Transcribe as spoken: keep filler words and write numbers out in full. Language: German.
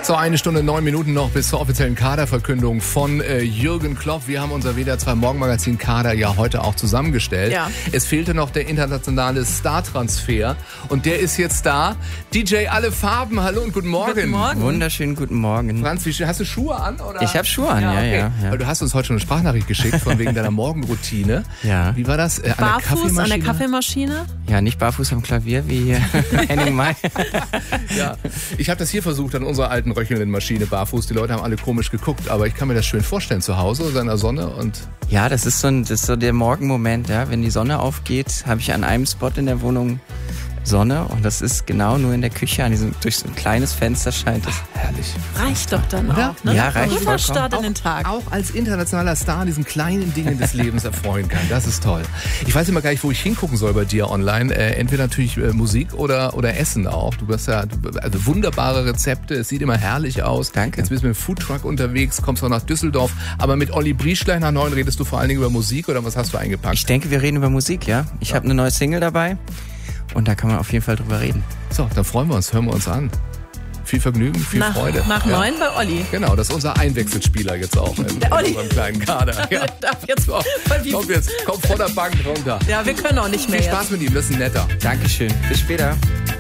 So, eine Stunde, neun Minuten noch bis zur offiziellen Kaderverkündung von äh, Jürgen Klopp. Wir haben unser W D R zwei Morgenmagazin Kader ja heute auch zusammengestellt. Ja. Es fehlte noch der internationale Star-Transfer und der ist jetzt da. D J Alle Farben, hallo und guten Morgen. Guten Morgen. Wunderschönen guten Morgen. Franz, wie, hast du Schuhe an? Oder? Ich habe Schuhe an, ja, okay. ja, ja. Weil du hast uns heute schon eine Sprachnachricht geschickt von wegen deiner Morgenroutine. Ja. Wie war das? Äh, an der Barfuß Kaffeemaschine? an der Kaffeemaschine? Ja, nicht barfuß am Klavier wie Henning May. Ja. Ich habe das hier versucht an unserer alten röchelnden Maschine barfuß. Die Leute haben alle komisch geguckt, aber ich kann mir das schön vorstellen zu Hause in der Sonne und Ja, das ist so, ein, das ist so der Morgenmoment, ja. Wenn die Sonne aufgeht, habe ich an einem Spot in der Wohnung Sonne und das ist genau nur in der Küche, an diesem, durch so ein kleines Fenster scheint es. herrlich. Reicht doch dann Oder? auch, ne? Ja, reicht Guter vollkommen. Start in den Tag. Auch als internationaler Star diesen kleinen Dingen des Lebens erfreuen kann. Das ist toll. Ich weiß immer gar nicht, wo ich hingucken soll bei dir online. Äh, entweder natürlich äh, Musik oder, oder Essen auch. Du hast ja du, also wunderbare Rezepte. Es sieht immer herrlich aus. Danke. Jetzt bist du mit dem Foodtruck unterwegs, kommst auch nach Düsseldorf. Aber mit Olli Brieschlein nach neun redest du vor allen Dingen über Musik oder was hast du eingepackt? Ich denke, wir reden über Musik, ja. Ich Ja. habe eine neue Single dabei und da kann man auf jeden Fall drüber reden. So, dann freuen wir uns, hören wir uns an. Viel Vergnügen, viel nach, Freude. Nach Ja. neun bei Olli. Genau, das ist unser Einwechselspieler jetzt auch in, in Olli. unserem kleinen Kader. Ja. Darf jetzt So, mal wie- kommt jetzt, kommt von der Bank runter. Ja, wir können auch nicht mehr Viel jetzt. Spaß mit ihm, das ist ein netter. Dankeschön. Bis später.